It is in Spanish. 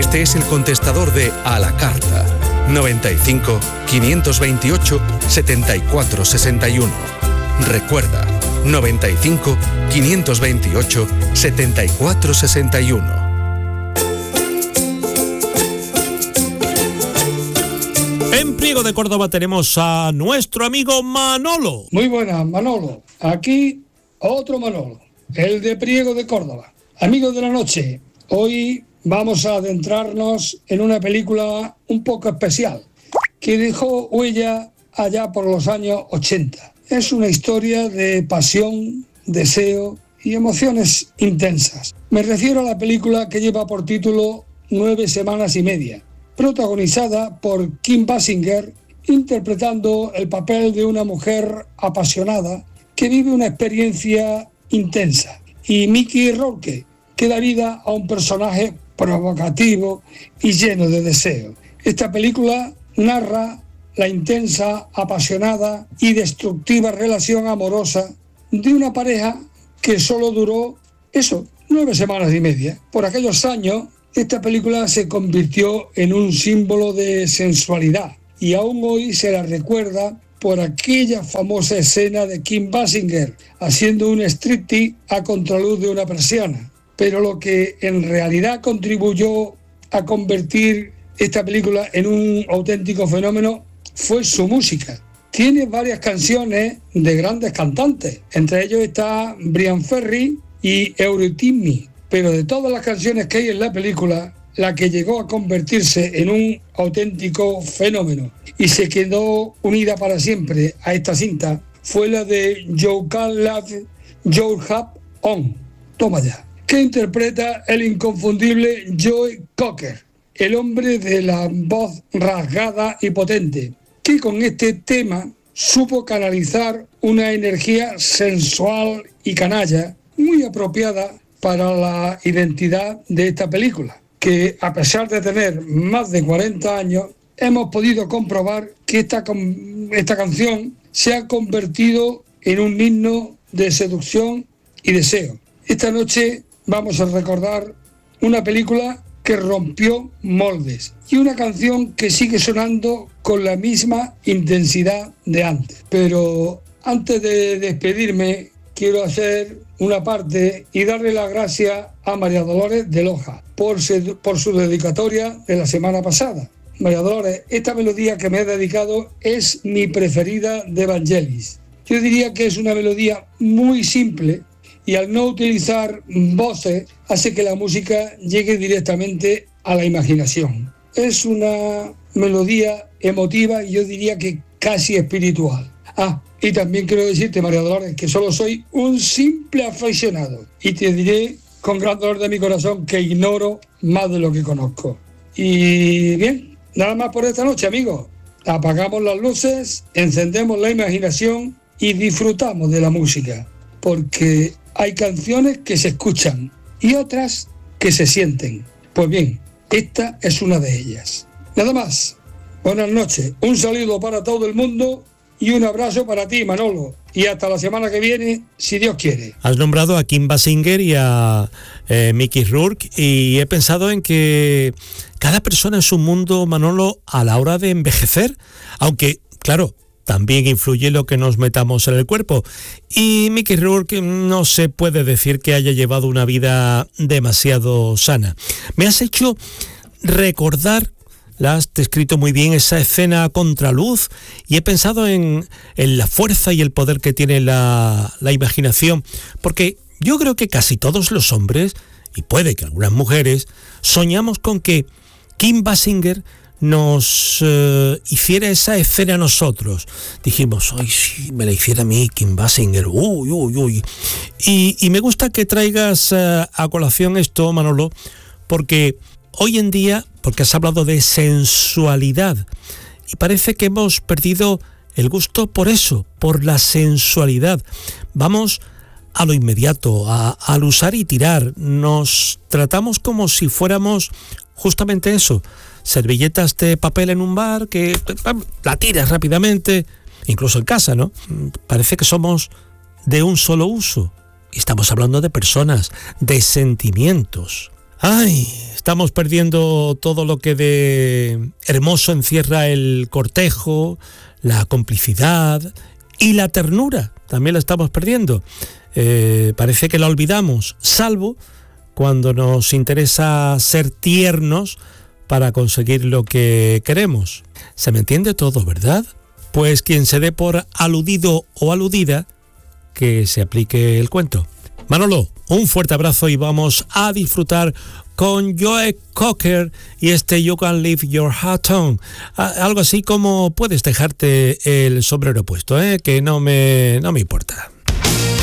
Este es el contestador de A la Carta. 95 528 74 61. Recuerda, 95 528 74 61. En Priego de Córdoba tenemos a nuestro amigo Manolo. Muy buenas, Manolo. Aquí otro Manolo, el de Priego de Córdoba. Amigos de la noche, hoy vamos a adentrarnos en una película un poco especial que dejó huella allá por los años 80. Es una historia de pasión, deseo y emociones intensas. Me refiero a la película que lleva por título 9 semanas y media, protagonizada por Kim Basinger, interpretando el papel de una mujer apasionada que vive una experiencia intensa, y Mickey Rourke, que da vida a un personaje provocativo y lleno de deseo. Esta película narra la intensa, apasionada y destructiva relación amorosa de una pareja que solo duró 9 semanas y media. Por aquellos años, esta película se convirtió en un símbolo de sensualidad y aún hoy se la recuerda por aquella famosa escena de Kim Basinger haciendo un striptease a contraluz de una persiana. Pero lo que en realidad contribuyó a convertir esta película en un auténtico fenómeno fue su música. Tiene varias canciones de grandes cantantes, entre ellos está Bryan Ferry y Eurythmics, pero de todas las canciones que hay en la película, la que llegó a convertirse en un auténtico fenómeno y se quedó unida para siempre a esta cinta fue la de You Can Love Your Hat On, toma ya, que interpreta el inconfundible Joe Cocker, el hombre de la voz rasgada y potente, que con este tema supo canalizar una energía sensual y canalla muy apropiada para la identidad de esta película, que a pesar de tener más de 40 años, hemos podido comprobar que esta canción se ha convertido en un himno de seducción y deseo. Esta noche vamos a recordar una película que rompió moldes y una canción que sigue sonando con la misma intensidad de antes. Pero antes de despedirme, quiero hacer una parte y darle las gracias a María Dolores de Loja por su dedicatoria de la semana pasada. María Dolores, esta melodía que me ha dedicado es mi preferida de Vangelis. Yo diría que es una melodía muy simple y al no utilizar voces hace que la música llegue directamente a la imaginación. Es una melodía emotiva y yo diría que casi espiritual. Y también quiero decirte, María Dolores, que solo soy un simple aficionado y te diré con gran dolor de mi corazón que ignoro más de lo que conozco. Y bien, nada más por esta noche, amigos. Apagamos las luces, encendemos la imaginación y disfrutamos de la música, porque hay canciones que se escuchan y otras que se sienten. Pues bien, esta es una de ellas. Nada más. Buenas noches. Un saludo para todo el mundo y un abrazo para ti, Manolo. Y hasta la semana que viene, si Dios quiere. Has nombrado a Kim Basinger y a Mickey Rourke y he pensado en que cada persona es un mundo, Manolo, a la hora de envejecer, aunque, claro, también influye lo que nos metamos en el cuerpo. Y Mickey Rourke no se puede decir que haya llevado una vida demasiado sana. Me has hecho recordar, la has descrito muy bien, esa escena a contraluz, y he pensado en la fuerza y el poder que tiene la imaginación, porque yo creo que casi todos los hombres, y puede que algunas mujeres, soñamos con que Kim Basinger nos hiciera esa escena a nosotros. Dijimos, ay, sí, me la hiciera a mí Kim Basinger, uy. Y me gusta que traigas a colación esto, Manolo, porque hoy en día, porque has hablado de sensualidad, y parece que hemos perdido el gusto por eso, por la sensualidad. Vamos a lo inmediato, al usar y tirar. Nos tratamos como si fuéramos justamente eso, servilletas de papel en un bar que la tiras rápidamente, incluso en casa, ¿no? Parece que somos de un solo uso. Y estamos hablando de personas, de sentimientos. Ay, estamos perdiendo todo lo que de hermoso encierra el cortejo, la complicidad y la ternura. También la estamos perdiendo. Parece que la olvidamos, salvo cuando nos interesa ser tiernos para conseguir lo que queremos. Se me entiende todo, ¿verdad? Pues quien se dé por aludido o aludida, que se aplique el cuento. Manolo, un fuerte abrazo y vamos a disfrutar con Joe Cocker y You Can Leave Your Hat On. Algo así como puedes dejarte el sombrero puesto, que no me importa.